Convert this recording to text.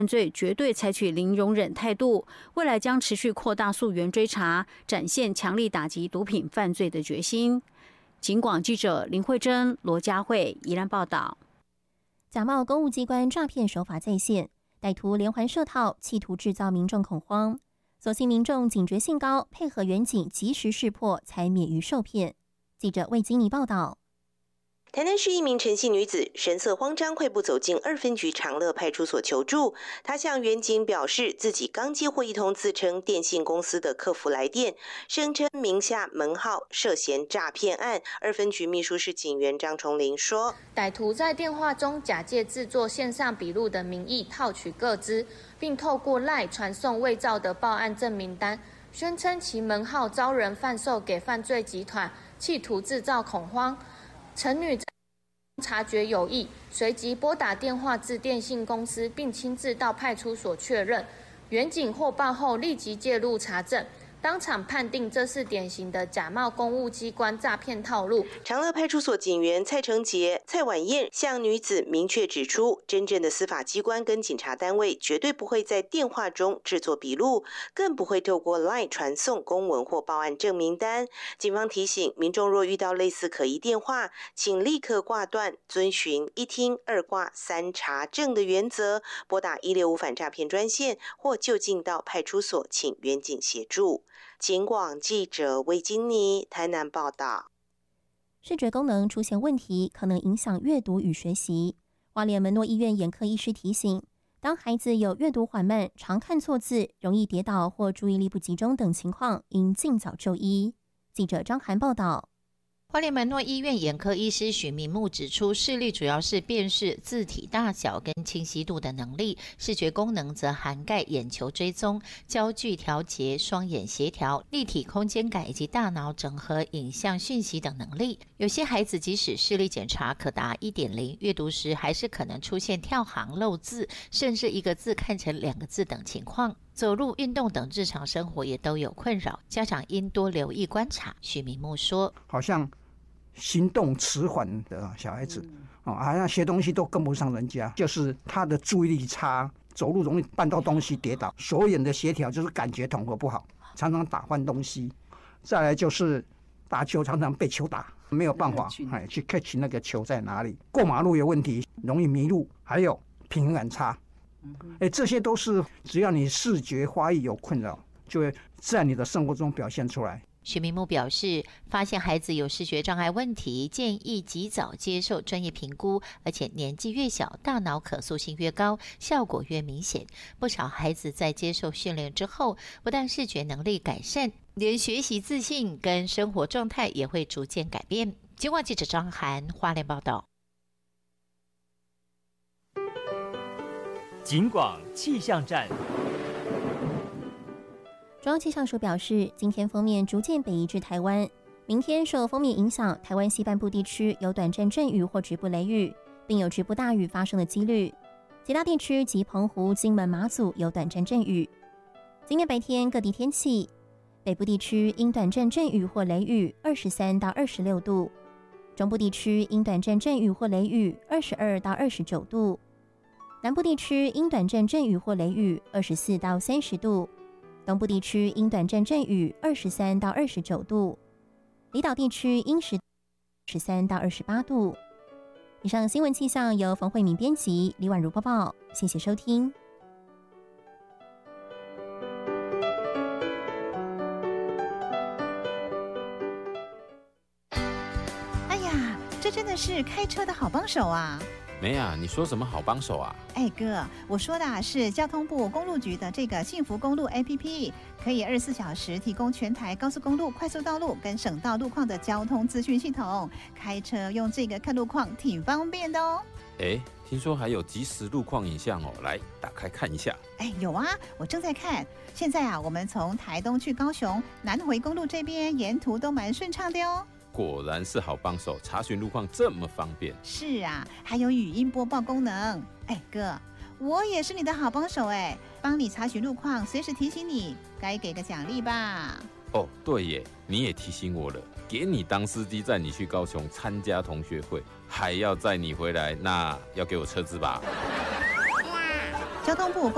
罪绝对采取零容忍态度，未来将持续扩大溯源追查，展现强力打击毒品犯罪的决心。警广记者林慧珍、罗佳慧宜兰报道。 假冒公务机关诈骗手法再现，歹徒连环设套，企图制造民众恐慌。所幸民众警觉性高，配合员警及时识破，才免于受骗。记者魏金妮报道。 台南市一名陈姓女子神色慌张，快步走进2分局长乐派出所求助。她向员警表示，自己刚接获一通自称电信公司的客服来电，声称名下门号涉嫌诈骗案。2分局秘书室警员张崇林说， 歹徒在电话中假借制作线上笔录的名义套取个资，并透过 LINE 传送伪造的报案证明单，宣称其门号遭人贩售给犯罪集团，企图制造恐慌。陈女察觉有异，随即拨打电话至电信公司，并亲自到派出所确认。员警获报后立即介入查证，当场判定这是典型的假冒公务机关诈骗套路。 长乐派出所警员蔡成杰、蔡婉燕向女子明确指出，真正的司法机关跟警察单位绝对不会在电话中制作笔录，更不会透过 LINE 传送公文或报案证明单。警方提醒民众，若遇到类似可疑电话，请立刻挂断，遵循1听2挂3查证的原则，拨打165反诈骗专线，或就近到派出所请员警协助。警广记者魏金妮台南报道。 视觉功能出现问题，可能影响阅读与学习。花莲门诺医院眼科医师提醒，当孩子有阅读缓慢、常看错字、容易跌倒或注意力不集中等情况，应尽早就医。记者张涵报道。 花莲门诺医院眼科医师许明木指出，视力主要是辨识字体大小跟清晰度的能力，视觉功能则涵盖眼球追踪、焦距调节、双眼协调、立体空间感以及大脑整合影像讯息等能力。有些孩子即使视力检查可达 1.0， 阅读时还是可能出现跳行漏字，甚至一个字看成2个字等情况。走路、运动等日常生活也都有困扰，家长应多留意观察。许明木说， 好像行动迟缓的小孩子，好像学东西都跟不上人家，就是他的注意力差，走路容易绊到东西跌倒，手眼的协调就是感觉统合不好，常常打翻东西。再来就是打球常常被球打，没有办法去 catch 那个球在哪里。过马路有问题，容易迷路，还有平衡感差。这些都是只要你视觉发育有困扰，就会在你的生活中表现出来。 许明木表示，发现孩子有视觉障碍问题，建议及早接受专业评估，而且年纪越小，大脑可塑性越高，效果越明显。不少孩子在接受训练之后，不但视觉能力改善，连学习自信跟生活状态也会逐渐改变。警广记者张涵花莲报道。 警广气象站。 中央气象署表示，今天锋面逐渐北移至台湾，明天受锋面影响，台湾西半部地区有短暂阵雨或局部雷雨，并有局部大雨发生的几率。其他地区及澎湖、金门、马祖有短暂阵雨。今天白天各地天气，北部地区因短暂阵雨或雷雨23到26度，中部地区因短暂阵雨或雷雨22到29度，南部地区因短暂阵雨或雷雨24到30度，东部地区因短暂阵雨23到29度，离岛地区因13到28度。以上新闻气象由冯慧敏编辑，李婉如播报，谢谢收听。 哎呀，这真的是开车的好帮手啊！ 没啊，你说什么好帮手啊？ 哎哥，我说的是交通部公路局的这个幸福公路 APP， 可以24小时提供全台高速公路、快速道路跟省道路况的交通资讯系统。开车用这个看路况挺方便的哦。 哎，听说还有即时路况影像哦，来打开看一下。 哎，有啊，我正在看。现在啊，我们从台东去高雄，南回公路这边沿途都蛮顺畅的哦。 果然是好帮手，查询路况这么方便。 是啊，还有语音播报功能。哎哥，我也是你的好帮手哎，帮你查询路况，随时提醒你，该给个奖励吧。 哦，对耶，你也提醒我了，给你当司机载你去高雄参加同学会，还要载你回来，那要给我车资吧。 交通部